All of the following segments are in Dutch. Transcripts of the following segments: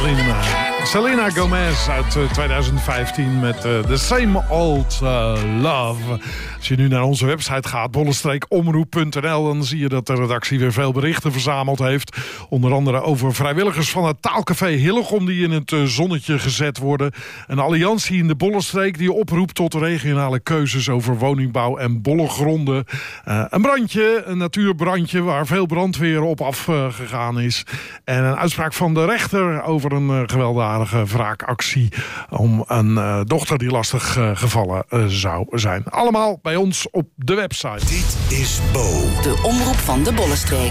Selena Gomez uit 2015 met The Same Old Love. Als je nu naar onze website gaat, bollestreekomroep.nl, dan zie je dat de redactie weer veel berichten verzameld heeft. Onder andere over vrijwilligers van het taalcafé Hillegom die in het zonnetje gezet worden. Een alliantie in de Bollenstreek die oproept tot regionale keuzes over woningbouw en bollegronden. Een brandje, een natuurbrandje waar veel brandweer op afgegaan is. En een uitspraak van de rechter over een gewelddadige wraakactie om een dochter die lastig gevallen zou zijn. Allemaal bij ons op de website. Dit is Bo. De omroep van de Bollenstreek.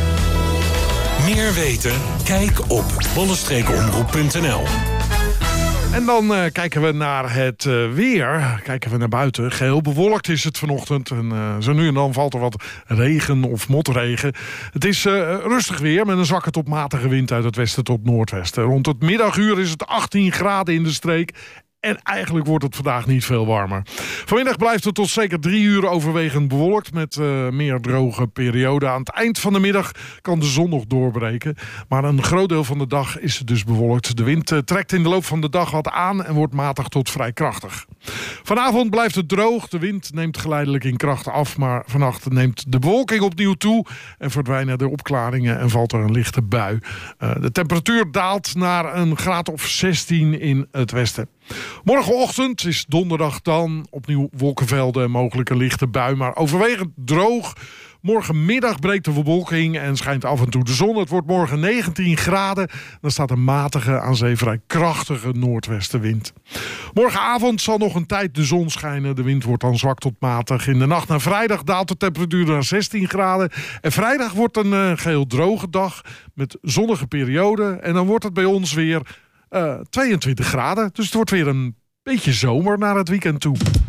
Meer weten? Kijk op bollestreekomroep.nl. En dan kijken we naar het weer. Kijken we naar buiten. Geheel bewolkt is het vanochtend. En zo nu en dan valt er wat regen of motregen. Het is rustig weer met een zwakke tot matige wind uit het westen tot noordwesten. Rond het middaguur is het 18 graden in de streek. En eigenlijk wordt het vandaag niet veel warmer. Vanmiddag blijft het tot zeker 3 uur overwegend bewolkt met meer droge perioden. Aan het eind van de middag kan de zon nog doorbreken. Maar een groot deel van de dag is het dus bewolkt. De wind trekt in de loop van de dag wat aan en wordt matig tot vrij krachtig. Vanavond blijft het droog. De wind neemt geleidelijk in kracht af. Maar vannacht neemt de bewolking opnieuw toe. En verdwijnen de opklaringen en valt er een lichte bui. De temperatuur daalt naar een graad of 16 in het westen. Morgenochtend is donderdag dan opnieuw wolkenvelden en mogelijk een lichte bui, maar overwegend droog. Morgenmiddag breekt de bewolking en schijnt af en toe de zon. Het wordt morgen 19 graden. Dan staat een matige, aan zee vrij krachtige noordwestenwind. Morgenavond zal nog een tijd de zon schijnen. De wind wordt dan zwak tot matig. In de nacht naar vrijdag daalt de temperatuur naar 16 graden. En vrijdag wordt een geheel droge dag met zonnige perioden. En dan wordt het bij ons weer 22 graden. Dus het wordt weer een beetje zomer naar het weekend toe.